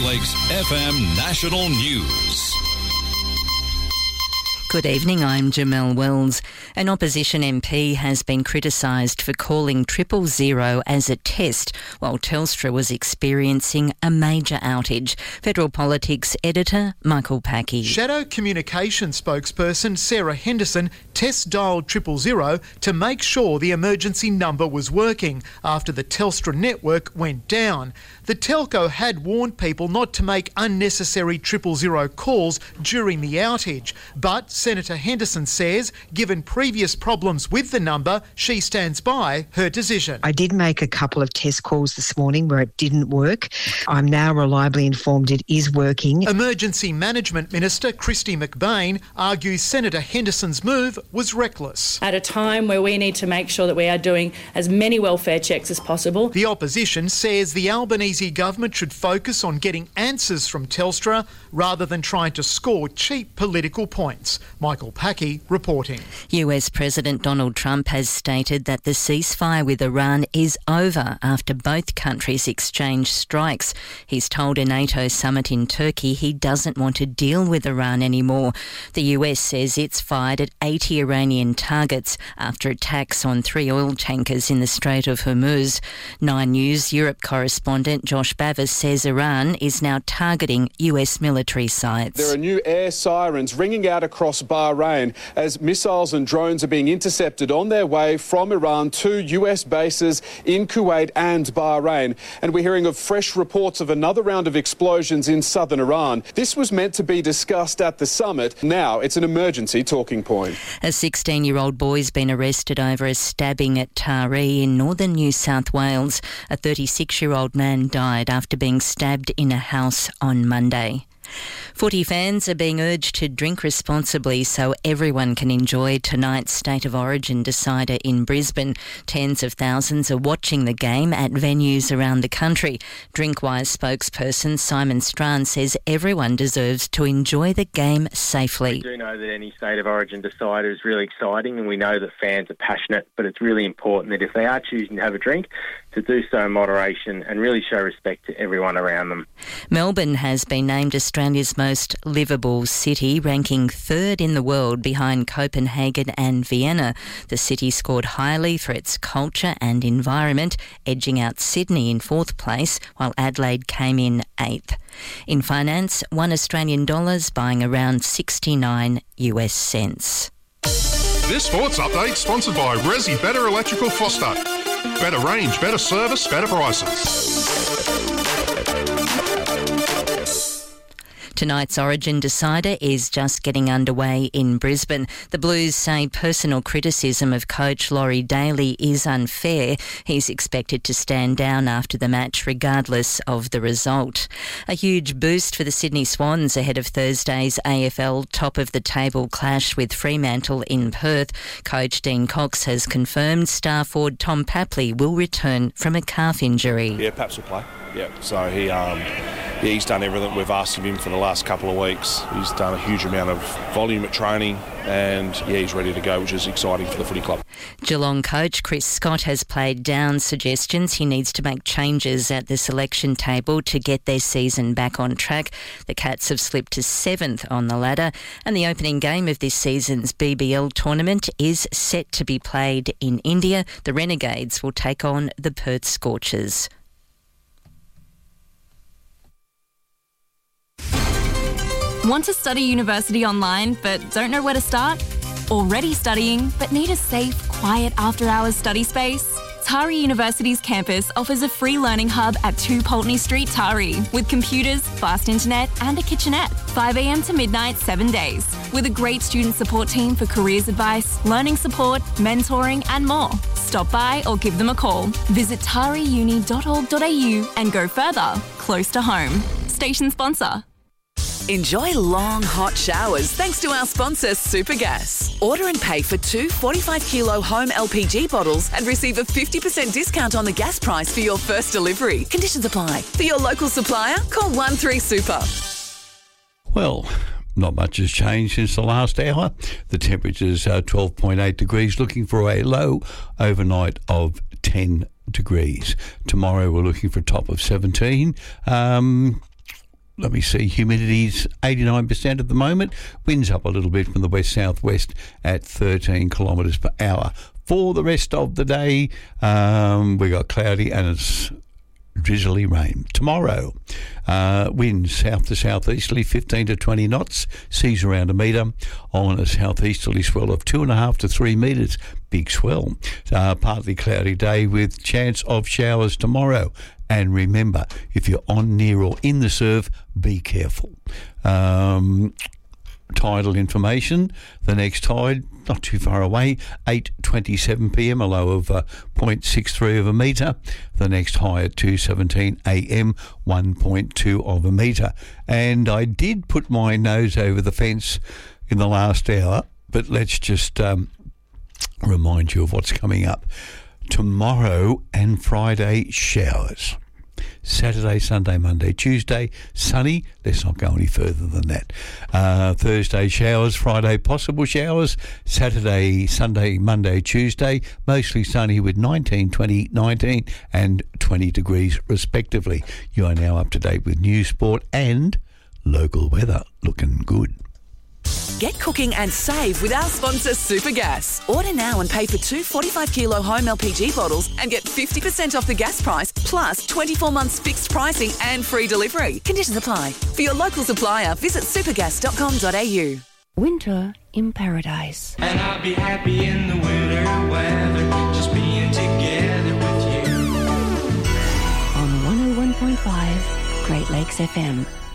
Lakes FM National News. Good evening, I'm Jamelle Wells. An opposition MP has been criticised for calling 000 as a test while Telstra was experiencing a major outage. Federal Politics editor Michael Packey. Shadow Communications spokesperson Sarah Henderson test dialed 000 to make sure the emergency number was working after the Telstra network went down. The telco had warned people not to make unnecessary 000 calls during the outage, but Senator Henderson says, given previous problems with the number, she stands by her decision. I did make a couple of test calls this morning where it didn't work. I'm now reliably informed it is working. Emergency Management Minister Kristy McBain argues Senator Henderson's move was reckless. At a time where we need to make sure that we are doing as many welfare checks as possible. The opposition says the Albanese government should focus on getting answers from Telstra rather than trying to score cheap political points. Michael Packey reporting. US President Donald Trump has stated that the ceasefire with Iran is over after both countries exchanged strikes. He's told a NATO summit in Turkey he doesn't want to deal with Iran anymore. The US says it's fired at 80 Iranian targets after attacks on 3 oil tankers in the Strait of Hormuz. 9 News Europe correspondent Josh Bavis says Iran is now targeting US military sites. There are new air sirens ringing out across Bahrain as missiles and drones are being intercepted on their way from Iran to US bases in Kuwait and Bahrain. And we're hearing of fresh reports of another round of explosions in southern Iran. This was meant to be discussed at the summit. Now it's an emergency talking point. A 16-year-old boy's been arrested over a stabbing at Taree in northern New South Wales. A 36-year-old man died after being stabbed in a house on Monday. Footy fans are being urged to drink responsibly so everyone can enjoy tonight's State of Origin decider in Brisbane. Tens of thousands are watching the game at venues around the country. Drinkwise spokesperson Simon Strachan says everyone deserves to enjoy the game safely. We do know that any State of Origin decider is really exciting and we know that fans are passionate, but it's really important that if they are choosing to have a drink, to do so in moderation and really show respect to everyone around them. Melbourne has been named Australia's most livable city, ranking 3rd in the world behind Copenhagen and Vienna. The city scored highly for its culture and environment, edging out Sydney in 4th place, while Adelaide came in 8th. In finance, $1 Australian buying around 69 US cents. This sports update sponsored by Resi Better Electrical Foster. Better range, better service, better prices. Tonight's Origin decider is just getting underway in Brisbane. The Blues say personal criticism of coach Laurie Daly is unfair. He's expected to stand down after the match regardless of the result. A huge boost for the Sydney Swans ahead of Thursday's AFL top-of-the-table clash with Fremantle in Perth. Coach Dean Cox has confirmed star forward Tom Papley will return from a calf injury. Yeah, Paps will play. Yeah, so he's done everything we've asked of him for the last couple of weeks. He's done a huge amount of volume at training and, he's ready to go, which is exciting for the footy club. Geelong coach Chris Scott has played down suggestions he needs to make changes at the selection table to get their season back on track. The Cats have slipped to 7th on the ladder and the opening game of this season's BBL tournament is set to be played in India. The Renegades will take on the Perth Scorchers. Want to study university online but don't know where to start? Already studying but need a safe, quiet after-hours study space? Tari University's campus offers a free learning hub at 2 Pulteney Street, Tari, with computers, fast internet and a kitchenette. 5 a.m. to midnight, 7 days. With a great student support team for careers advice, learning support, mentoring and more. Stop by or give them a call. Visit tariuni.org.au and go further, close to home. Station sponsor. Enjoy long, hot showers thanks to our sponsor, Supergas. Order and pay for 2 45-kilo home LPG bottles and receive a 50% discount on the gas price for your first delivery. Conditions apply. For your local supplier, call 13Super. Well, not much has changed since the last hour. The temperature's 12.8 degrees, looking for a low overnight of 10 degrees. Tomorrow we're looking for a top of 17. let me see, humidity's 89% at the moment. Winds up a little bit from the west-southwest at 13 kilometres per hour. For the rest of the day, we got cloudy and it's drizzly rain. Tomorrow, winds south to southeasterly 15 to 20 knots, seas around a metre, on a southeasterly swell of 2.5 to 3 metres. Big swell. Partly cloudy day with chance of showers tomorrow. And remember, if you're on, near or in the surf, be careful. Tidal information, the next tide not too far away, 8:27 p.m, a low of 0.63 of a metre. The next high at 2:17 a.m, 1.2 of a metre. And I did put my nose over the fence in the last hour, but let's just remind you of what's coming up. Tomorrow and Friday, showers. Saturday, Sunday, Monday, Tuesday, sunny. Let's not go any further than that. Thursday, showers. Friday, possible showers. Saturday, Sunday, Monday, Tuesday, mostly sunny with 19, 20, 19 and 20 degrees respectively. You are now up to date with news, sport and local weather. Looking good. Get cooking and save with our sponsor Supergas. Order now and pay for 2 45-kilo home LPG bottles and get 50% off the gas price, plus 24 months fixed pricing and free delivery. Conditions apply. For your local supplier, visit supergas.com.au. Winter in paradise. And I'll be happy in the winter weather, just being together with you. On 101.5 Great Lakes FM.